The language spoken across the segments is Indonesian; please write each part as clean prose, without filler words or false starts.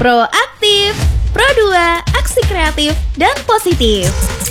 Proaktif, Pro 2, aksi kreatif dan positif.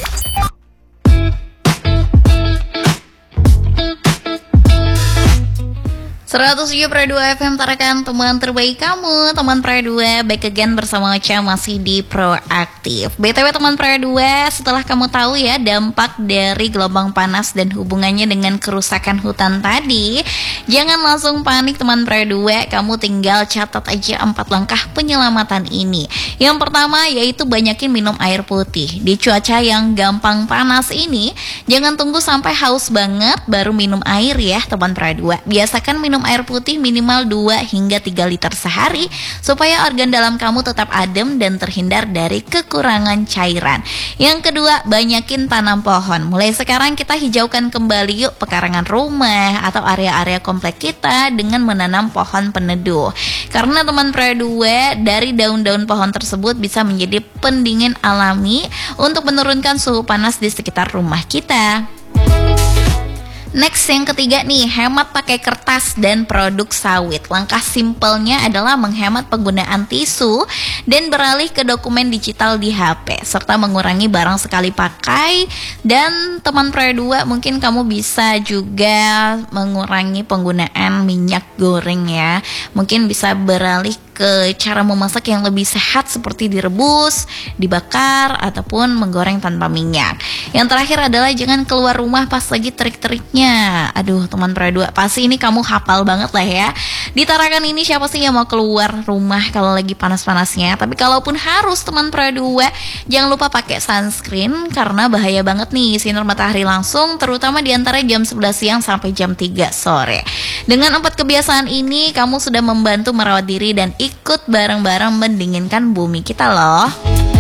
Seratus Pro 2 FM tarakan teman terbaik kamu, teman Pro 2, back again bersama Ocha masih di Proaktif. BTW teman Pro 2, setelah kamu tahu ya dampak dari gelombang panas dan hubungannya dengan kerusakan hutan tadi, jangan langsung panik teman Pro 2, kamu tinggal catat aja 4 langkah penyelamatan ini. Yang pertama yaitu banyakin minum air putih. Di cuaca yang gampang panas ini, jangan tunggu sampai haus banget baru minum air ya teman Pro 2. Biasakan minum air putih minimal 2 hingga 3 liter sehari supaya organ dalam kamu tetap adem dan terhindar dari kekurangan cairan. Yang kedua, banyakin tanam pohon. Mulai sekarang kita hijaukan kembali yuk pekarangan rumah atau area-area komplek kita dengan menanam pohon peneduh. Karena teman Pro 2, dari daun-daun pohon tersebut bisa menjadi pendingin alami untuk menurunkan suhu panas di sekitar rumah kita. Next, yang ketiga nih, hemat pakai kertas dan produk sawit. Langkah simpelnya adalah menghemat penggunaan tisu dan beralih ke dokumen digital di HP, serta mengurangi barang sekali pakai. Dan teman Pro 2, mungkin kamu bisa juga mengurangi penggunaan minyak goreng ya. Mungkin bisa beralih ke cara memasak yang lebih sehat seperti direbus, dibakar, ataupun menggoreng tanpa minyak. Yang terakhir adalah jangan keluar rumah pas lagi terik-teriknya. Aduh teman Pro 2, pasti ini kamu hafal banget lah ya. Di Tarakan ini siapa sih yang mau keluar rumah kalau lagi panas-panasnya? Tapi kalaupun harus teman Pro 2, jangan lupa pakai sunscreen karena bahaya banget nih sinar matahari langsung, terutama di antara jam 11 siang sampai jam 3 sore. Dengan 4 kebiasaan ini, kamu sudah membantu merawat diri dan ikut bareng-bareng mendinginkan bumi kita loh.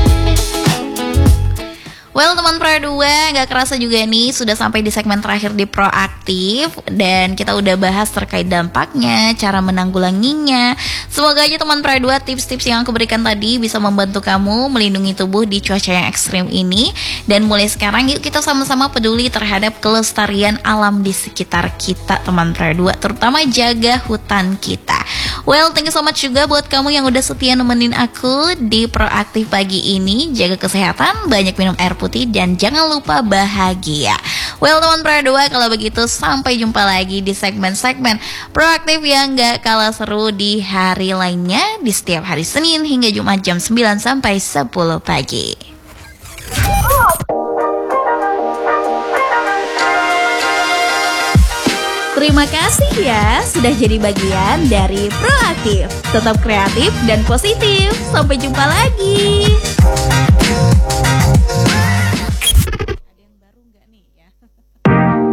Well teman Pro 2, gak kerasa juga nih sudah sampai di segmen terakhir di Proaktif. Dan kita udah bahas terkait dampaknya, cara menanggulanginya. Semoga aja teman Pro 2, tips-tips yang aku berikan tadi bisa membantu kamu melindungi tubuh di cuaca yang ekstrim ini. Dan mulai sekarang yuk kita sama-sama peduli terhadap kelestarian alam di sekitar kita teman Pro 2, terutama jaga hutan kita. Well, thank you so much juga buat kamu yang udah setia nemenin aku di Proaktif pagi ini. Jaga kesehatan, banyak minum air putih, dan jangan lupa bahagia. Well teman Pro 2, kalau begitu sampai jumpa lagi di segmen-segmen Proaktif yang gak kalah seru di hari lainnya, di setiap hari Senin hingga Jumat jam 9 sampai 10 pagi. Terima kasih ya sudah jadi bagian dari Proaktif. Tetap kreatif dan positif. Sampai jumpa lagi.